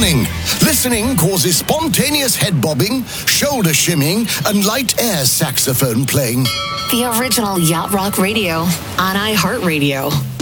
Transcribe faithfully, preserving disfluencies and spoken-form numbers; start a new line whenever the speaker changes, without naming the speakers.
Warning! Listening causes spontaneous head bobbing, shoulder shimming, and light air saxophone playing.
The original Yacht Rock Radio on iHeartRadio.